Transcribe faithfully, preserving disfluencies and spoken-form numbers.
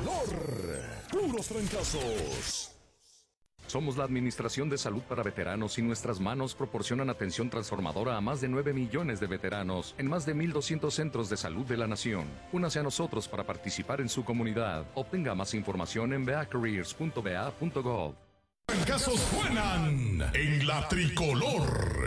Tricolor. Puros trancazos. Somos la Administración de Salud para Veteranos y nuestras manos proporcionan atención transformadora a más de nueve millones de veteranos en más de mil doscientos centros de salud de la nación. Únase a nosotros para participar en su comunidad. Obtenga más información en v a careers punto v a punto gov. Trancazos suenan en la Tricolor.